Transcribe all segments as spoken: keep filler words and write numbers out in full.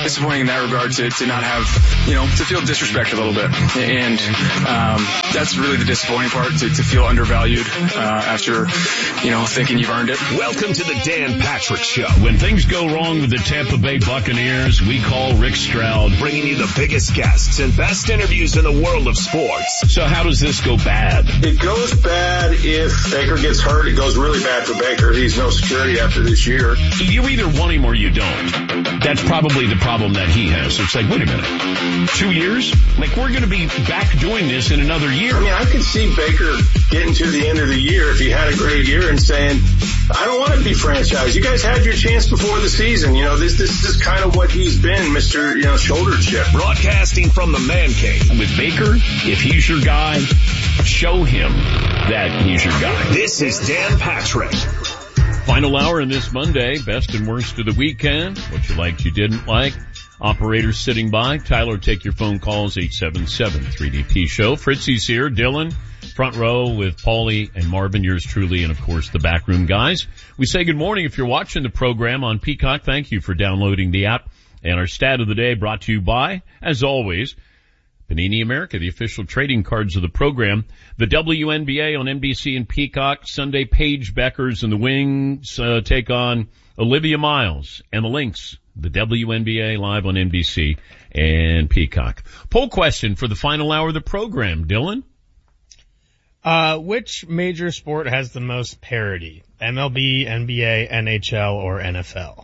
disappointing in that regard to, to not have, you know, to feel disrespected a little bit. And um, that's really the disappointing part, to, to feel undervalued uh, after, you know, thinking you've earned it. Welcome to the Dan Patrick Show. When things go wrong with the Tampa Bay Buccaneers, we call Rick Stroud, bringing you the biggest guests and best interviews in the world of sports. So how does this go bad? It goes bad if Baker gets hurt. It goes really bad for Baker. He's no security after this year. You either want him or you don't. That's probably the problem that he has. It's like, wait a minute, two years? Like, we're going to be back doing this in another year. I mean, I could see Baker getting to the end of the year if he had a great year and saying, I don't want to be franchised. You guys had your chance before the season. You know, this, this is kind of what he's been, Mister, you know, shoulder chip. Broadcasting from the man cave with Baker. If he's your guy, show him that he's your guy. This is Dan Patrick. Final hour in this Monday, best and worst of the weekend. What you liked, you didn't like. Operators sitting by. Tyler, take your phone calls, eight seven seven three D P show. Fritzy's here. Dylan, front row with Paulie and Marvin, yours truly, and of course the backroom guys. We say good morning if you're watching the program on Peacock. Thank you for downloading the app. And our stat of the day brought to you by, as always, Panini America, the official trading cards of the program. The W N B A on N B C and Peacock. Sunday, Paige Beckers and the Wings uh, take on Olivia Miles and the Lynx. The W N B A live on N B C and Peacock. Poll question for the final hour of the program, Dylan. Uh, which major sport has the most parity? M L B, N B A, N H L, or N F L?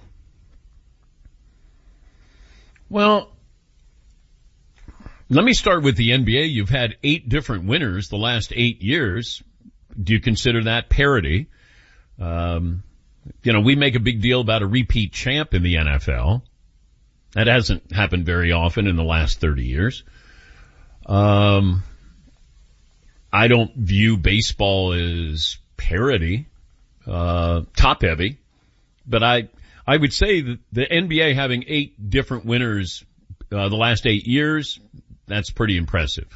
Well, let me start with the N B A. You've had eight different winners the last eight years. Do you consider that parity? Um, you know, we make a big deal about a repeat champ in the N F L. That hasn't happened very often in the last thirty years. Um, I don't view baseball as parity, uh, top heavy, but I, I would say that the N B A having eight different winners, uh, the last eight years, that's pretty impressive.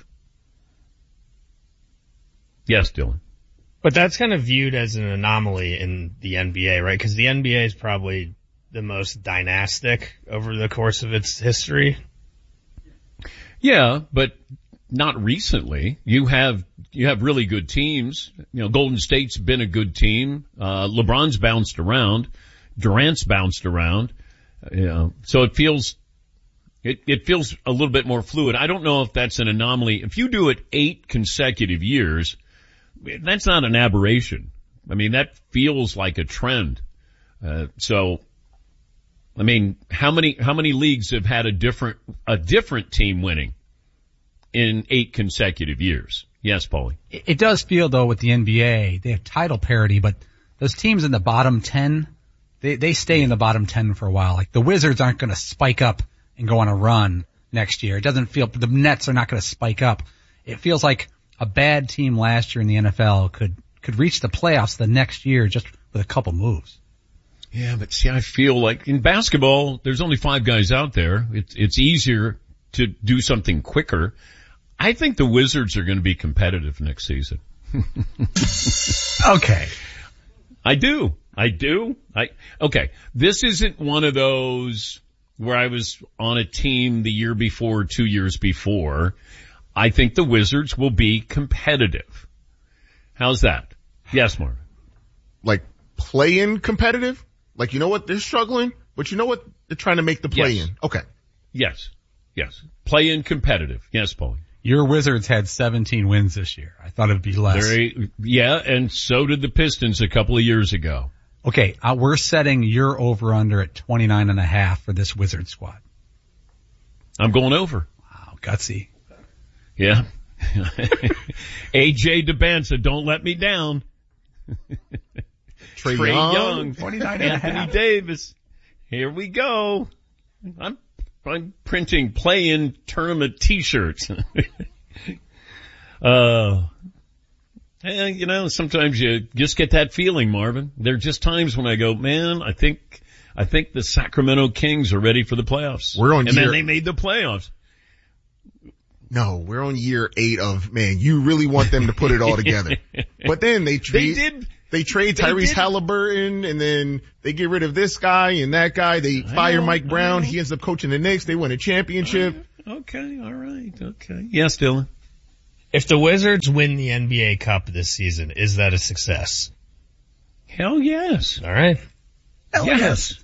Yes, Dylan. But that's kind of viewed as an anomaly in the N B A, right? Because the N B A is probably the most dynastic over the course of its history. Yeah, but not recently. You have, you have really good teams. You know, Golden State's been a good team. Uh, LeBron's bounced around. Durant's bounced around. You know, so it feels, it, it feels a little bit more fluid. I don't know if that's an anomaly. If you do it eight consecutive years, that's not an aberration. I mean, that feels like a trend. Uh, so, I mean, how many, how many leagues have had a different, a different team winning in eight consecutive years? Yes, Paulie. It, it does feel though with the N B A, they have title parity, but those teams in the bottom ten, they, they stay in the bottom ten for a while. Like the Wizards aren't going to spike up and go on a run next year. It doesn't feel, the Nets are not going to spike up. It feels like a bad team last year in the N F L could, could reach the playoffs the next year just with a couple moves. Yeah, but see, I feel like in basketball, there's only five guys out there. It's, it's easier to do something quicker. I think the Wizards are going to be competitive next season. Okay. I do. I do. I, okay. This isn't one of those where I was on a team the year before, two years before. I think the Wizards will be competitive. How's that? Yes, Mark. Like play-in competitive? Like, you know what? They're struggling, but you know what? They're trying to make the play-in. Yes. Okay. Yes. Yes. Play-in competitive. Yes, Paul. Your Wizards had seventeen wins this year. I thought it'd be less. Very, yeah, and so did the Pistons a couple of years ago. Okay, uh, we're setting your over-under at twenty-nine and a half for this Wizard squad. I'm going over. Wow, gutsy. Yeah. A J DeBanza, don't let me down. Trae Trae Young, Young, twenty-nine and a half. Anthony Davis. Here we go. I'm, I'm printing play-in tournament t-shirts. uh, and, you know, sometimes you just get that feeling, Marvin. There are just times when I go, man, I think, I think the Sacramento Kings are ready for the playoffs. We're on and year, then they made the playoffs. No, we're on year eight of, man, you really want them to put it all together. But then they They trade. did, They trade They Tyrese did. Halliburton, and then they get rid of this guy and that guy. They I fire know, Mike Brown. I know. He ends up coaching the Knicks. They win a championship. Okay, all right, okay. Yes, Dylan. If the Wizards win the N B A Cup this season, is that a success? Hell yes. All right. Hell yes.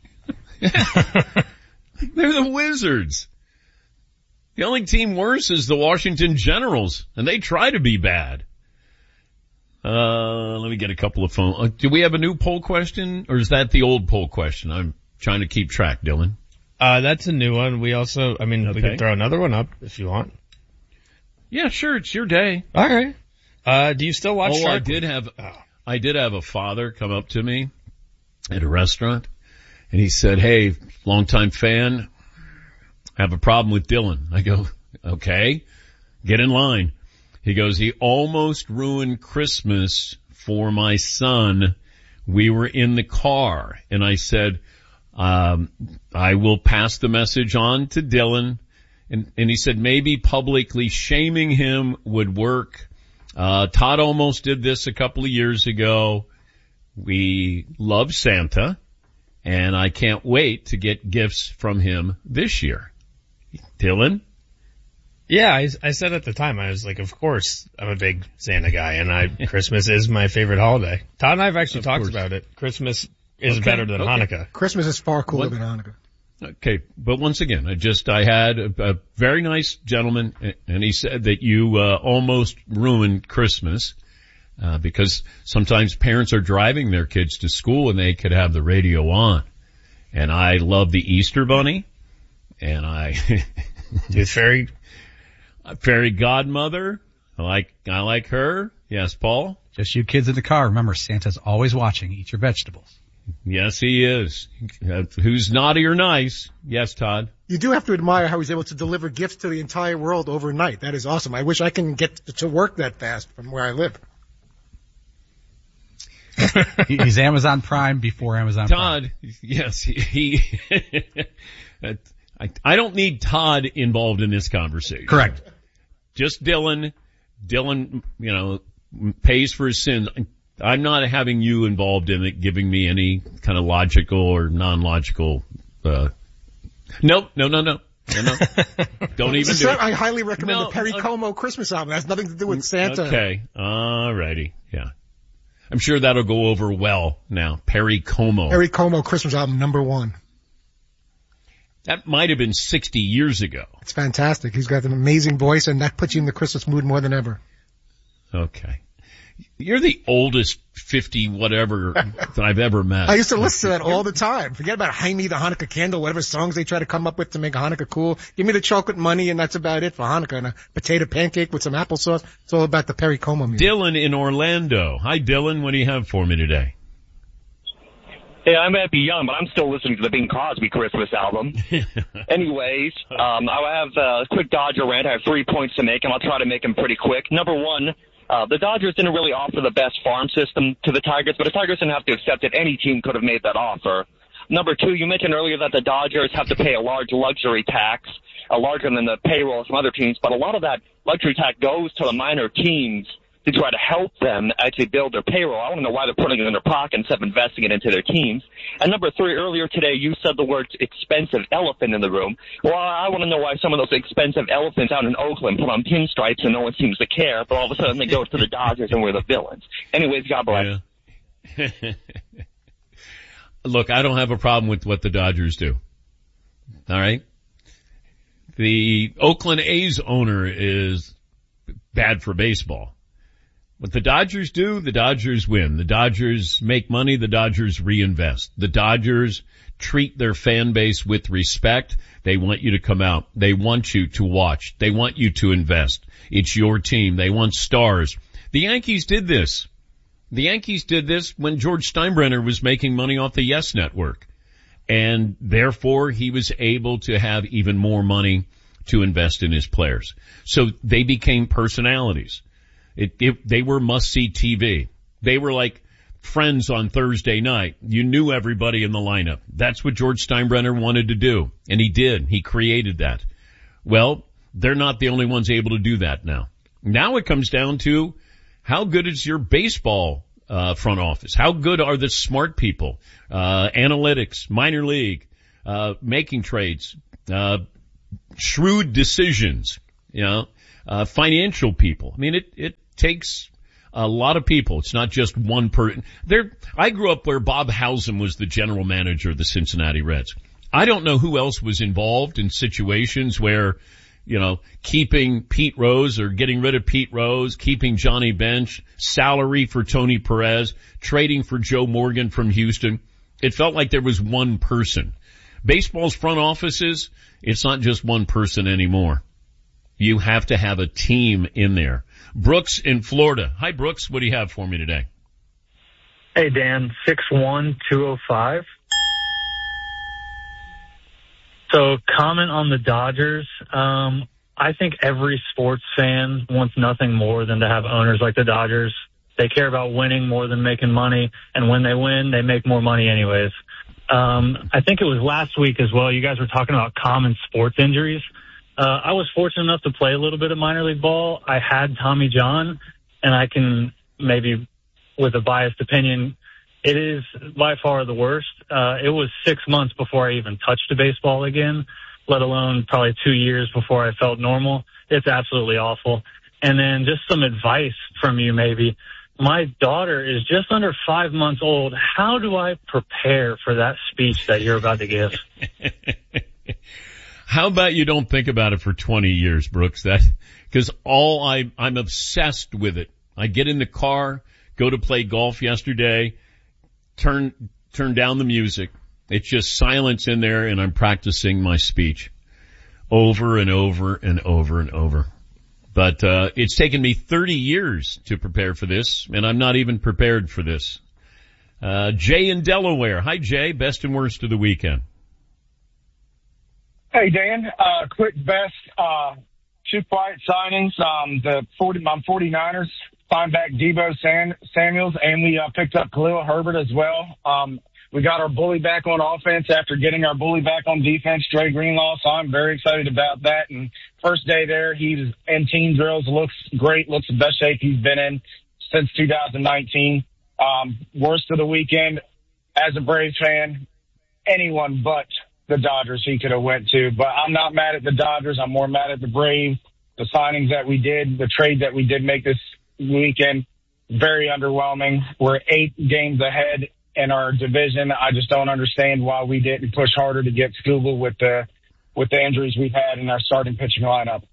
They're the Wizards. The only team worse is the Washington Generals, and they try to be bad. Uh, let me get a couple of phone. Uh, do we have a new poll question, or is that the old poll question? I'm trying to keep track, Dylan. Uh, that's a new one. We also, I mean, Okay. we could throw another one up if you want. Yeah, sure, it's your day. All right. Uh, do you still watch Oh, Shark I did Week? have, Oh. I did have a father come up to me at a restaurant, and he said, "Hey, longtime fan, I have a problem with Dylan." I go, "Okay, get in line." He goes, "He almost ruined Christmas for my son. We were in the car." And I said, um, "I will pass the message on to Dylan." And, and he said, "Maybe publicly shaming him would work. Uh, Todd almost did this a couple of years ago. We love Santa, and I can't wait to get gifts from him this year." Dylan? Yeah, I, I said at the time, I was like, of course, I'm a big Santa guy, and I Christmas is my favorite holiday. Todd and I have actually Of talked course. about it. Christmas is Okay, better than okay. Hanukkah. Christmas is far cooler What? than Hanukkah. Okay, but once again, I just, I had a, a very nice gentleman, and he said that you uh, almost ruined Christmas, uh, because sometimes parents are driving their kids to school and they could have the radio on. And I love the Easter Bunny, and I, Tooth Fairy. fairy godmother, I like, I like her. Yes, Paul? Just you kids in the car. Remember, Santa's always watching. Eat your vegetables. Yes, he is. Uh, who's naughty or nice? Yes, Todd. You do have to admire how he's able to deliver gifts to the entire world overnight. That is awesome. I wish I can get to work that fast from where I live. He- He's Amazon Prime before Amazon Prime. Todd, yes, he, he I, I don't need Todd involved in this conversation. Correct. Just Dylan. Dylan, you know, pays for his sins. I'm not having you involved in it, giving me any kind of logical or non-logical, uh, nope, no, no, no, no, no. Don't even do Sir, it. I highly recommend No, the Perry okay. Como Christmas album. It has nothing to do with Santa. Okay. Alrighty. Yeah. I'm sure that'll go over well now. Perry Como. Perry Como Christmas album number one. That might have been sixty years ago. It's fantastic. He's got an amazing voice, and that puts you in the Christmas mood more than ever. Okay. You're the oldest fifty whatever that I've ever met. I used to listen to that all the time. Forget about Jaime the Hanukkah Candle, whatever songs they try to come up with to make Hanukkah cool. Give me the chocolate money, and that's about it for Hanukkah. And a potato pancake with some applesauce. It's all about the Perry Como music. Dylan in Orlando. Hi, Dylan. What do you have for me today? Yeah, I might be young, but I'm still listening to the Bing Crosby Christmas album. Anyways, um, I have a quick Dodger rant. I have three points to make, and I'll try to make them pretty quick. Number one, uh, the Dodgers didn't really offer the best farm system to the Tigers, but the Tigers didn't have to accept it. Any team could have made that offer. Number two, you mentioned earlier that the Dodgers have to pay a large luxury tax, uh, larger than the payroll of some other teams, but a lot of that luxury tax goes to the minor teams to try to help them actually build their payroll. I want to know why they're putting it in their pocket instead of investing it into their teams. And number three, earlier today, you said the word expensive elephant in the room. Well, I want to know why some of those expensive elephants out in Oakland put on pinstripes and no one seems to care, but all of a sudden they go to the Dodgers and we're the villains. Anyways, God bless. Yeah. Look, I don't have a problem with what the Dodgers do. All right? The Oakland A's owner is bad for baseball. What the Dodgers do, the Dodgers win. The Dodgers make money, the Dodgers reinvest. The Dodgers treat their fan base with respect. They want you to come out. They want you to watch. They want you to invest. It's your team. They want stars. The Yankees did this. The Yankees did this when George Steinbrenner was making money off the Yes Network. And therefore, he was able to have even more money to invest in his players. So they became personalities. It, it, they were must-see T V. They were like Friends on Thursday night. You knew everybody in the lineup. That's what George Steinbrenner wanted to do, and he did. He created that. Well, they're not the only ones able to do that now. Now it comes down to how good is your baseball uh, front office? How good are the smart people? Uh, analytics, minor league, uh, making trades, uh, shrewd decisions, you know, uh, financial people. I mean, it, it takes a lot of people. It's not just one person. There, I grew up where Bob Howsam was the general manager of the Cincinnati Reds. I don't know who else was involved in situations where, you know, keeping Pete Rose or getting rid of Pete Rose, keeping Johnny Bench, salary for Tony Perez, trading for Joe Morgan from Houston. It felt like there was one person. Baseball's front offices, it's not just one person anymore. You have to have a team in there. Brooks in Florida. Hi, Brooks. What do you have for me today? Hey, Dan. six one two oh five. So, comment on the Dodgers. Um, I think every sports fan wants nothing more than to have owners like the Dodgers. They care about winning more than making money, and when they win, they make more money anyways. Um, I think it was last week as well. You guys were talking about common sports injuries. Uh, I was fortunate enough to play a little bit of minor league ball. I had Tommy John, and I can maybe, with a biased opinion, it is by far the worst. Uh, it was six months before I even touched a baseball again, let alone probably two years before I felt normal. It's absolutely awful. And then just some advice from you maybe. My daughter is just under five months old. How do I prepare for that speech that you're about to give? How about you don't think about it for twenty years, Brooks? That, cause all I, I'm obsessed with it. I get in the car, go to play golf yesterday, turn, turn down the music. It's just silence in there and I'm practicing my speech over and over and over and over. But, uh, it's taken me thirty years to prepare for this and I'm not even prepared for this. Uh, Jay in Delaware. Hi, Jay. Best and worst of the weekend. Hey, Dan, uh, quick best, uh, two quiet signings. Um, the forty, my forty-niners signed back Deebo San, Samuels, and we, uh, picked up Khalil Herbert as well. Um, we got our bully back on offense after getting our bully back on defense, Dre Greenlaw, so I'm very excited about that. And first day there, he's in team drills, looks great, looks the best shape he's been in since two thousand nineteen. Um, worst of the weekend, as a Braves fan, anyone but the Dodgers he could have went to, but I'm not mad at the Dodgers. I'm more mad at the Braves. The signings that we did, the trade that we did make this weekend, very underwhelming. We're eight games ahead in our division. I just don't understand why we didn't push harder to get Scooble with the, with the injuries we've had in our starting pitching lineup.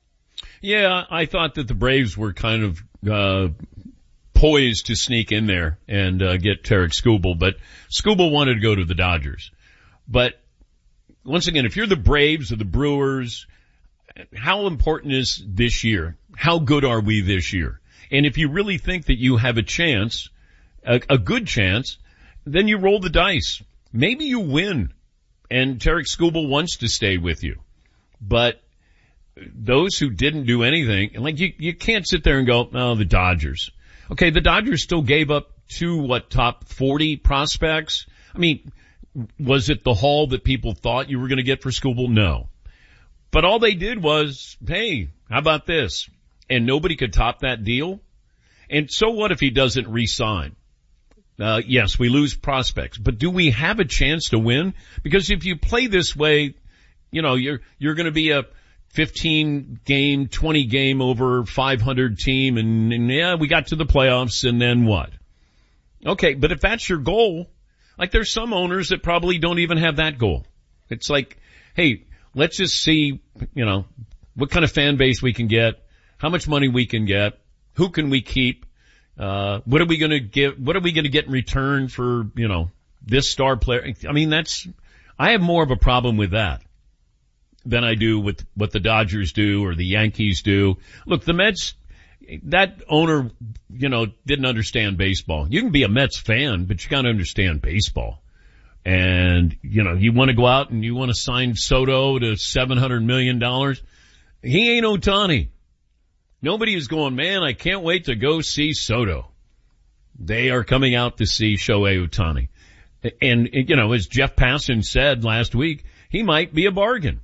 Yeah, I thought that the Braves were kind of, uh, poised to sneak in there and, uh, get Tarek Skubal, but Skubal wanted to go to the Dodgers. But once again, if you're the Braves or the Brewers, how important is this year? How good are we this year? And if you really think that you have a chance, a, a good chance, then you roll the dice. Maybe you win and Tarek Skubal wants to stay with you. But those who didn't do anything, like you, you can't sit there and go, oh, the Dodgers. Okay, the Dodgers still gave up two, what, top forty prospects? I mean, was it the haul that people thought you were going to get for Skubal? No. But all they did was, hey, how about this? And nobody could top that deal. And so what if he doesn't re-sign? Uh, yes, we lose prospects, but do we have a chance to win? Because if you play this way, you know, you're, you're going to be a fifteen game, twenty game over five hundred team and, and yeah, we got to the playoffs and then what? Okay, but if that's your goal, like there's some owners that probably don't even have that goal. It's like, hey, let's just see, you know, what kind of fan base we can get, how much money we can get, who can we keep, uh, what are we going to give, what are we going to get in return for, you know, this star player? I mean, that's, I have more of a problem with that than I do with what the Dodgers do or the Yankees do. Look, the Mets, that owner, you know, didn't understand baseball. You can be a Mets fan, but you gotta understand baseball. And, you know, you want to go out and you want to sign Soto to seven hundred million dollars. He ain't Ohtani. Nobody is going, man, I can't wait to go see Soto. They are coming out to see Shohei Ohtani. And, you know, as Jeff Passan said last week, he might be a bargain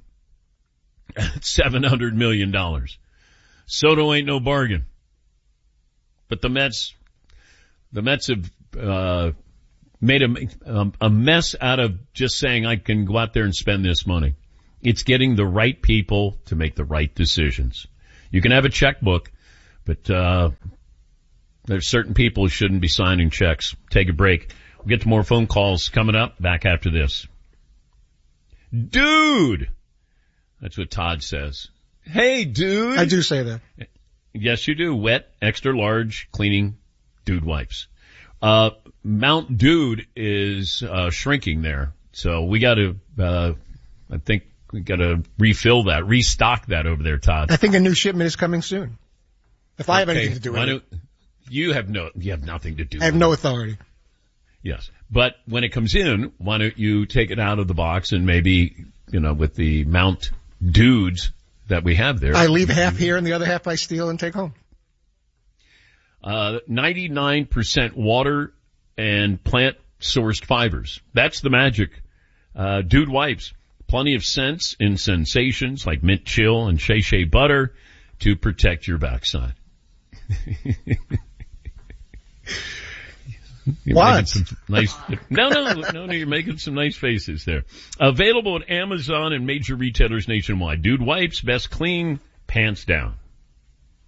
at seven hundred million dollars. Soto ain't no bargain. But the Mets, The Mets have, uh, made a, a mess out of just saying I can go out there and spend this money. It's getting the right people to make the right decisions. You can have a checkbook, but, uh, there's certain people who shouldn't be signing checks. Take a break. We'll get to more phone calls coming up back after this. Dude! That's what Todd says. Hey, dude! I do say that. Yes, you do. Wet, extra large, cleaning dude wipes. Uh, Mount Dude is, uh, shrinking there. So we gotta, uh, I think we gotta refill that, restock that over there, Todd. I think a new shipment is coming soon. If I have Okay, anything to do with it. You have no, you have nothing to do with it. I have no authority. Yes. But when it comes in, why don't you take it out of the box and maybe, you know, with the Mount Dudes that we have there. I leave half here and the other half I steal and take home. Uh, ninety-nine percent water and plant sourced fibers. That's the magic. Uh, Dude wipes. Plenty of scents and sensations like mint chill and shea shea butter to protect your backside. You're what? Some nice, no, no, no, no, you're making some nice faces there. Available at Amazon and major retailers nationwide. Dude wipes, best clean, pants down.